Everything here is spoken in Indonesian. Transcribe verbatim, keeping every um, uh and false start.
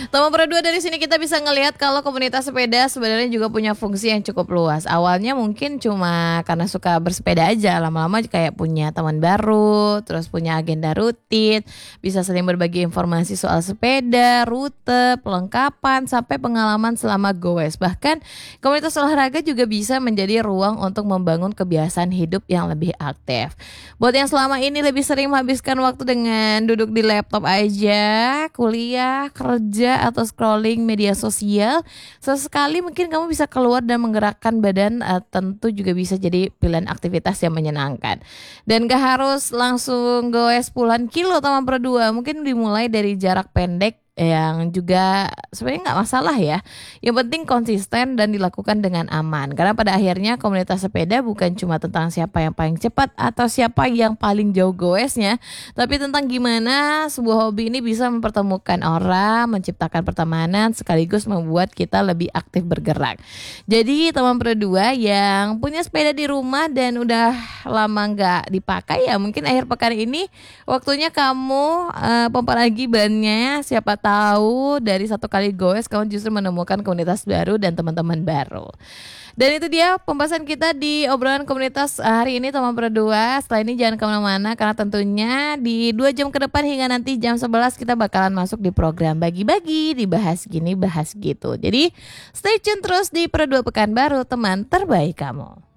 Teman Pro dua, dari sini kita bisa ngelihat kalau komunitas sepeda sebenarnya juga punya fungsi yang cukup luas. Awalnya mungkin cuma karena suka bersepeda aja, lama-lama kayak punya teman baru, terus punya agenda rutin, bisa saling berbagi informasi soal sepeda, rute, pelengkapan, sampai pengalaman selama goes. Bahkan komunitas olahraga juga bisa menjadi ruang untuk membangun kebiasaan hidup yang lebih aktif. Buat yang selama ini lebih sering menghabiskan waktu dengan duduk di laptop aja, kuliah, kerja, atau scrolling media sosial, sesekali mungkin kamu bisa keluar dan menggerakkan badan, uh, tentu juga bisa jadi pilihan aktivitas yang menyenangkan. Dan gak harus langsung goes puluhan kilo teman Pro dua, mungkin dimulai dari jarak pendek yang juga sebenarnya nggak masalah ya. Yang penting konsisten dan dilakukan dengan aman. Karena pada akhirnya komunitas sepeda bukan cuma tentang siapa yang paling cepat atau siapa yang paling jauh goesnya, tapi tentang gimana sebuah hobi ini bisa mempertemukan orang, menciptakan pertemanan, sekaligus membuat kita lebih aktif bergerak. Jadi teman Pro dua yang punya sepeda di rumah dan udah lama nggak dipakai, ya mungkin akhir pekan ini waktunya kamu uh, pompa lagi bannya. Siapa tahu tahu dari satu kali goes kamu justru menemukan komunitas baru dan teman-teman baru. Dan itu dia pembahasan kita di obrolan komunitas hari ini teman Pro dua. Setelah ini jangan kemana-mana, karena tentunya di dua jam ke depan hingga nanti jam sebelas kita bakalan masuk di program bagi-bagi, dibahas gini bahas gitu. Jadi stay tune terus di Pro dua Pekanbaru, teman terbaik kamu.